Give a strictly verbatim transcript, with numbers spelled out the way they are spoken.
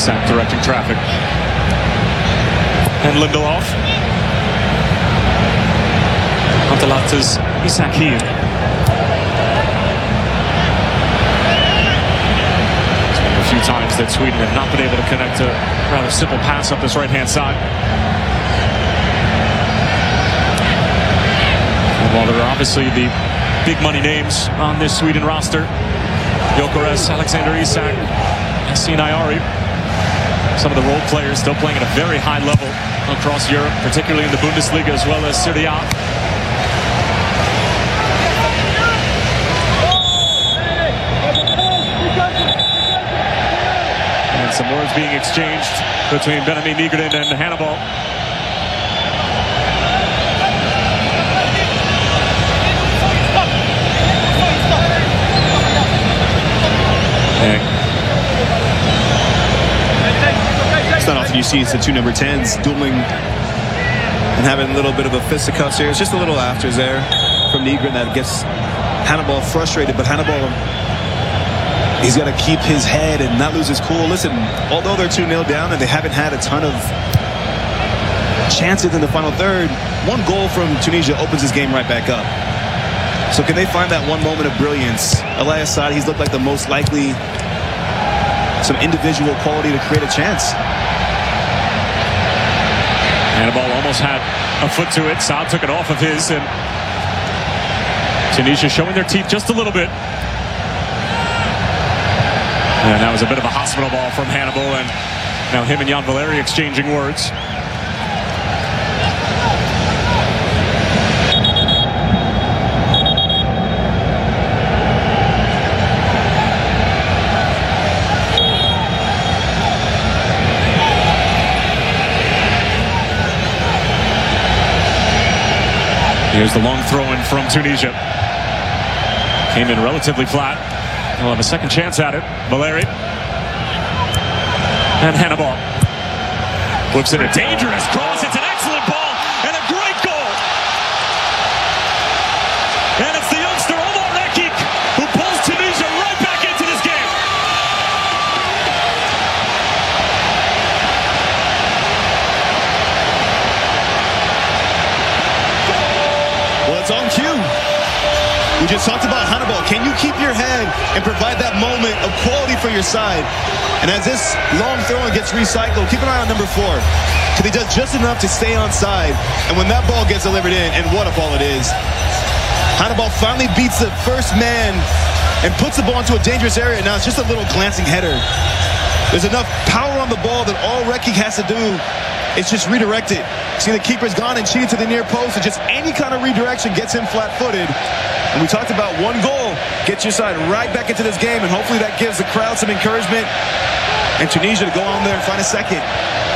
Isak directing traffic. And Lindelof. Antalata's Isak here. It's been a few times that Sweden have not been able to connect a rather simple pass up this right-hand side. And while there are obviously the big money names on this Sweden roster, Gyökeres, Alexander Isak, Yassine Ayari, some of the role players still playing at a very high level across Europe, particularly in the Bundesliga as well as Serie A. And some words being exchanged between Benjamin Nygren and Hannibal. It's not often you see it's the two number tens dueling and having a little bit of a fisticuffs here. It's just a little afters there from Nygren that gets Hannibal frustrated, but Hannibal, he's got to keep his head and not lose his cool. Listen, although they're two nil down and they haven't had a ton of chances in the final third, one goal from Tunisia opens his game right back up. So can they find that one moment of brilliance? Elias Saad, he's looked like the most likely, some individual quality to create a chance. Hannibal almost had a foot to it. Saad took it off of his, and Tunisia showing their teeth just a little bit. And that was a bit of a hospital ball from Hannibal, and now him and Jan Valeri exchanging words. Here's the long throw-in from Tunisia. Came in relatively flat. He'll have a second chance at it. Valeri. And Hannibal. Flips in a dangerous cross. It's an excellent ball and a great goal. And it's the youngster Omar Rekik who pulls Tunisia right back into this game. Well, it's on cue. We just talked about Hannibal. Can you keep your head and provide that moment of quality for your side? And as this long throw gets recycled, keep an eye on number four, because he does just enough to stay on side. And when that ball gets delivered in, and what a ball it is, Hannibal finally beats the first man and puts the ball into a dangerous area. Now it's just a little glancing header. There's enough power on the ball that all Rekik has to do is just redirect it. See, the keeper's gone and cheated to the near post, and just any kind of redirection gets him flat-footed. And we talked about one goal, get your side right back into this game, and hopefully that gives the crowd some encouragement and Tunisia to go on there and find a second.